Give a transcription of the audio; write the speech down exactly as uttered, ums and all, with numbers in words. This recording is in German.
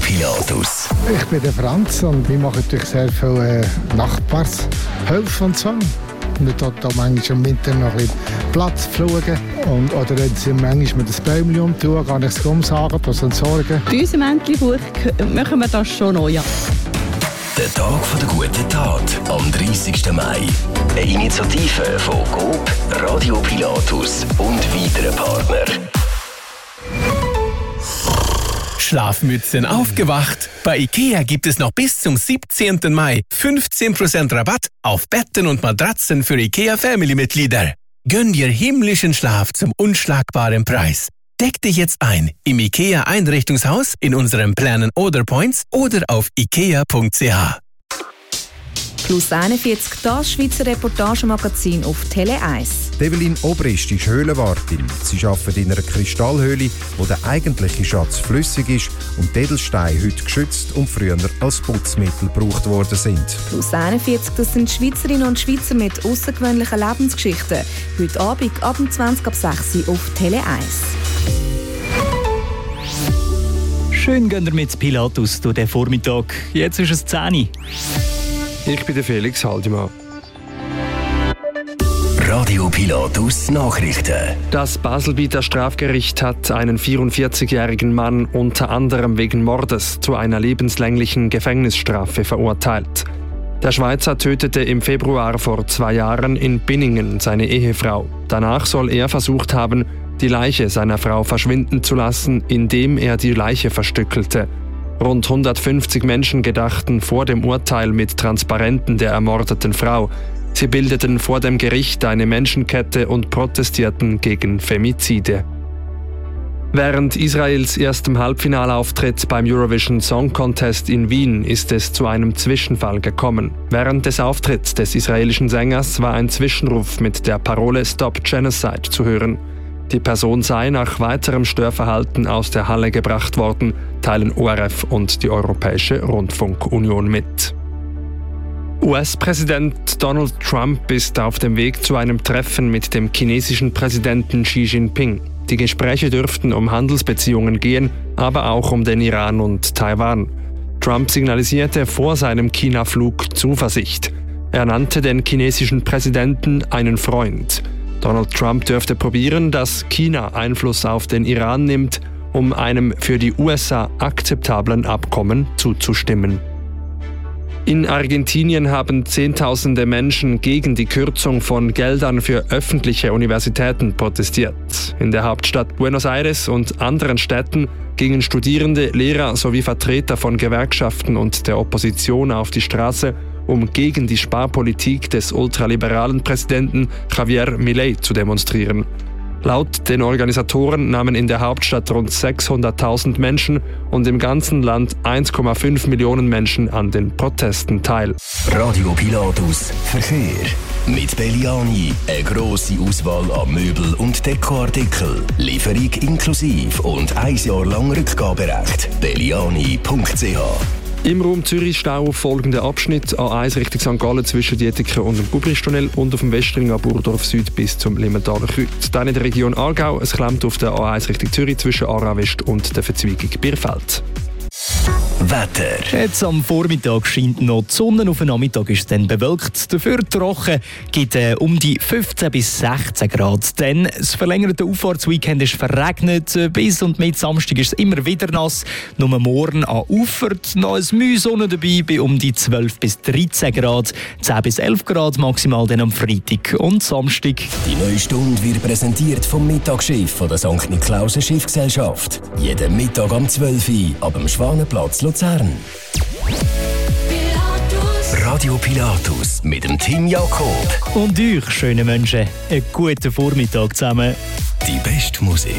Pilatus. Ich bin der Franz und wir machen natürlich sehr viele äh, Nachbarshilfe und so. Und wir tun da manchmal im Winter noch ein bisschen Platz pflügen. Und, oder wenn sie manchmal mit einem Bäumchen umtun, kann ich es umsagen, das entsorgen. Bei uns im Entlebuch machen wir das schon noch, ja. Der Tag der guten Tat am dreißigsten Mai. Eine Initiative von Coop, Radio Pilatus und weiteren Partnern. Schlafmützen aufgewacht. Bei IKEA gibt es noch bis zum siebzehnten Mai fünfzehn Prozent Rabatt auf Betten und Matratzen für IKEA Family-Mitglieder. Gönn dir himmlischen Schlaf zum unschlagbaren Preis. Deck dich jetzt ein im IKEA Einrichtungshaus, in unseren Plänen oder Points oder auf ikea punkt c h. Plus einundvierzig, das Schweizer Reportagemagazin auf Tele eins. Evelyn Obrist ist Höhlenwartin. Sie arbeitet in einer Kristallhöhle, wo der eigentliche Schatz flüssig ist und die Edelsteine heute geschützt und früher als Putzmittel gebraucht worden sind. Plus einundvierzig, das sind Schweizerinnen und Schweizer mit außergewöhnlichen Lebensgeschichten. Heute Abend ab zwanzig ab sechs Uhr auf Tele eins. Schön gehen wir mit Pilatus durch den Vormittag. Jetzt ist es zehn Uhr. Ich bin der Felix Haldimann. Radio Pilatus Nachrichten. Das Baselbieter Strafgericht hat einen vierundvierzigjährigen Mann unter anderem wegen Mordes zu einer lebenslänglichen Gefängnisstrafe verurteilt. Der Schweizer tötete im Februar vor zwei Jahren in Binningen seine Ehefrau. Danach soll er versucht haben, die Leiche seiner Frau verschwinden zu lassen, indem er die Leiche verstückelte. Rund hundertfünfzig Menschen gedachten vor dem Urteil mit Transparenten der ermordeten Frau. Sie bildeten vor dem Gericht eine Menschenkette und protestierten gegen Femizide. Während Israels erstem Halbfinalauftritt beim Eurovision Song Contest in Wien ist es zu einem Zwischenfall gekommen. Während des Auftritts des israelischen Sängers war ein Zwischenruf mit der Parole Stop Genocide zu hören. Die Person sei nach weiterem Störverhalten aus der Halle gebracht worden, teilen O R F und die Europäische Rundfunkunion mit. U S-Präsident Donald Trump ist auf dem Weg zu einem Treffen mit dem chinesischen Präsidenten Xi Jinping. Die Gespräche dürften um Handelsbeziehungen gehen, aber auch um den Iran und Taiwan. Trump signalisierte vor seinem China-Flug Zuversicht. Er nannte den chinesischen Präsidenten einen Freund. Donald Trump dürfte probieren, dass China Einfluss auf den Iran nimmt, um einem für die U S A akzeptablen Abkommen zuzustimmen. In Argentinien haben Zehntausende Menschen gegen die Kürzung von Geldern für öffentliche Universitäten protestiert. In der Hauptstadt Buenos Aires und anderen Städten gingen Studierende, Lehrer sowie Vertreter von Gewerkschaften und der Opposition auf die Straße, um gegen die Sparpolitik des ultraliberalen Präsidenten Javier Milei zu demonstrieren. Laut den Organisatoren nahmen in der Hauptstadt rund sechshunderttausend Menschen und im ganzen Land eins Komma fünf Millionen Menschen an den Protesten teil. Radio Pilatus Verkehr. Mit Belliani eine grosse Auswahl an Möbel- und Dekoartikeln. Lieferung inklusive und ein Jahr lang Rückgaberecht. belliani punkt c h. Im Raum Zürich Stau auf folgenden Abschnitt: A eins Richtung Sankt Gallen zwischen Dietiker und dem Gubristunnel und auf dem Westring ab Burdorf Süd bis zum Limmentaler Kreuz. Dann in der Region Aargau, es klemmt auf der A eins Richtung Zürich zwischen Aarau West und der Verzweigung Bierfeld. Wetter. Jetzt am Vormittag scheint noch die Sonne, auf den Nachmittag ist es dann bewölkt. Dafür trocken, gibt äh, um die fünfzehn bis sechzehn Grad. Dann das verlängerte Auffahrtsweekend ist verregnet. Bis und mit Samstag ist es immer wieder nass. Nur morgen an Ufert noch ein Mühe Sonne dabei bei um die zwölf bis dreizehn Grad. zehn bis elf Grad maximal dann am Freitag und Samstag. Die neue Stunde wird präsentiert vom Mittagsschiff von der Sankt Niklauser Schiffgesellschaft. Jeden Mittag am zwölf Uhr ab dem Schwanenplatz Luzern. Pilatus. Radio Pilatus mit dem Team Jakob. Und euch, schöne Menschen, einen guten Vormittag zusammen. Die beste Musik